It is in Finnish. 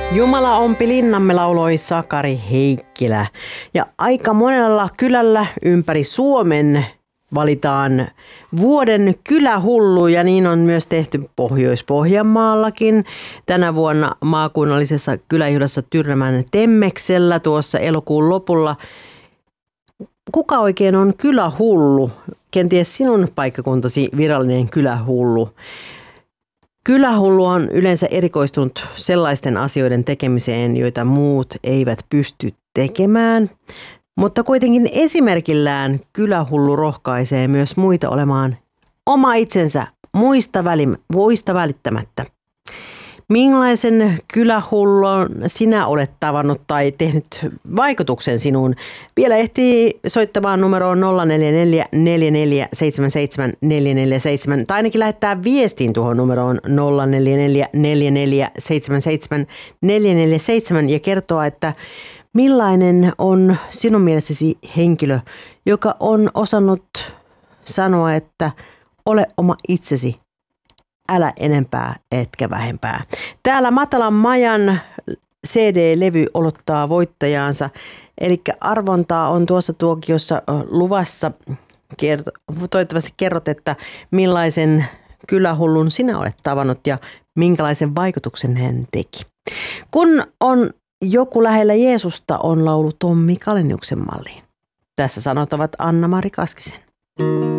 Jumala ompi linnamme lauloi Sakari Heikkilä. Ja aika monella kylällä ympäri Suomen valitaan vuoden kylähullu ja niin on myös tehty Pohjois-Pohjanmaallakin. Tänä vuonna maakunnallisessa kyläjuhlassa Tyrnävän Temmeksellä tuossa elokuun lopulla. Kuka oikein on kylähullu? Kenties sinun paikkakuntasi virallinen kylähullu. Kylähullu on yleensä erikoistunut sellaisten asioiden tekemiseen, joita muut eivät pysty tekemään. Mutta kuitenkin esimerkillään kylähullu rohkaisee myös muita olemaan oma itsensä muista välittämättä. Millaisen kylähullun sinä olet tavannut tai tehnyt vaikutuksen sinuun? Vielä ehtii soittamaan numeroon 044 4477 447 tai ainakin lähettää viestin tuohon numeroon 044 4477 447 ja kertoa, että millainen on sinun mielestäsi henkilö, joka on osannut sanoa, että ole oma itsesi. Älä enempää etkä vähempää. Täällä Matalan Majan CD-levy olottaa voittajaansa. Eli arvontaa on tuossa tuokiossa luvassa. Toivottavasti kerrot, että millaisen kylähullun sinä olet tavannut ja minkälaisen vaikutuksen hän teki. Kun on joku lähellä Jeesusta, on laulu Tommi Kaleniuksen malliin. Tässä sanotavat Anna-Mari Kaskisen.